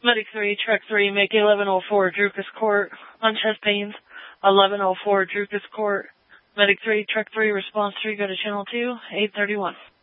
Medic 3, Truck 3, make 1104 Drucas Court on chest pains. 1104 Drucas Court. Medic 3, Truck 3, response 3, go to channel 2, 831.